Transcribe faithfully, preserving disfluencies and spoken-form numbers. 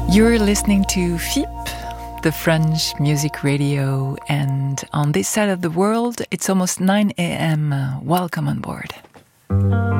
You're listening to F I P, the French music radio, and on this side of the world, it's almost nine a.m. Welcome on board.